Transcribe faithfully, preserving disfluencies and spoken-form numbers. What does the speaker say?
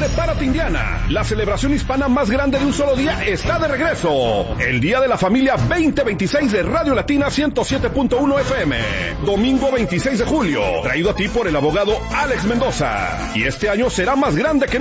Prepárate, Indiana. La celebración hispana más grande de un solo día está de regreso. El Día de la Familia veinte veintiséis de Radio Latina ciento siete punto uno F M. Domingo veintiséis de julio. Traído a ti por el abogado Alex Mendoza. Y este año será más grande que